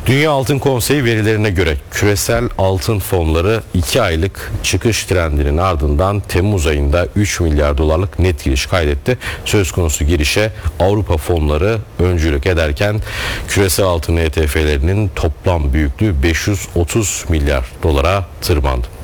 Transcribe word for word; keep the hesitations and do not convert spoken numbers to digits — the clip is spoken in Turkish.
Dünya Altın Konseyi verilerine göre küresel altın fonları iki aylık çıkış trendinin ardından Temmuz ayında üç milyar dolarlık net giriş kaydetti. Söz konusu girişe Avrupa fonları öncülük ederken küresel altın E T F'lerinin toplam büyüklüğü beş yüz otuz milyar dolara tırmandı.